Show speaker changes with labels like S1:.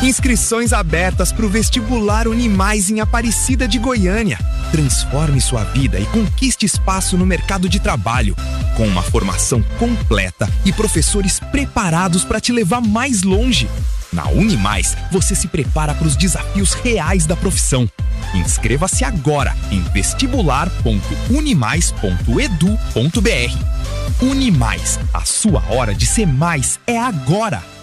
S1: Inscrições abertas para o vestibular Unimais em Aparecida de Goiânia. Transforme sua vida e conquiste espaço no mercado de trabalho, com uma formação completa e professores preparados para te levar mais longe. Na Unimais, você se prepara para os desafios reais da profissão. Inscreva-se agora em vestibular.unimais.edu.br. Unimais, a sua hora de ser mais é agora!